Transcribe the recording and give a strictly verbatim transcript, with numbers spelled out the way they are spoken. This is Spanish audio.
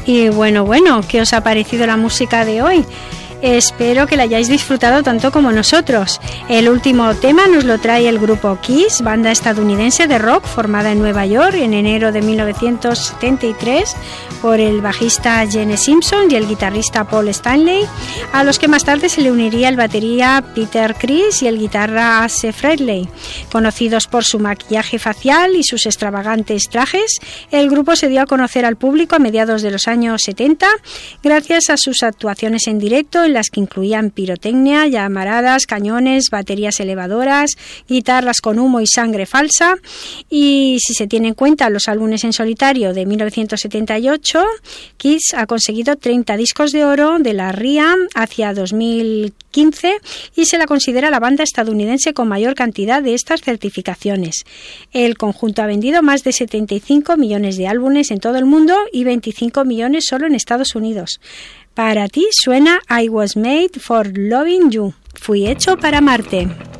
Y bueno, bueno, ¿qué os ha parecido la música de hoy? Espero que la hayáis disfrutado tanto como nosotros. El último tema nos lo trae el grupo Kiss, banda estadounidense de rock formada en Nueva York en enero de mil novecientos setenta y tres por el bajista Gene Simpson y el guitarrista Paul Stanley, a los que más tarde se le uniría el batería Peter Criss y el guitarra Ace Frehley. Conocidos por su maquillaje facial y sus extravagantes trajes, el grupo se dio a conocer al público a mediados de los años setenta gracias a sus actuaciones en directo, en las que incluían pirotecnia, llamaradas, cañones, baterías elevadoras, guitarras con humo y sangre falsa. Y si se tiene en cuenta los álbumes en solitario de mil novecientos setenta y ocho, Kiss ha conseguido treinta discos de oro de la R I A hacia dos mil quince y se la considera la banda estadounidense con mayor cantidad de estas certificaciones. El conjunto ha vendido más de setenta y cinco millones de álbumes en todo el mundo y veinticinco millones solo en Estados Unidos. Para ti suena I Was Made for Loving You. Fui hecho para amarte.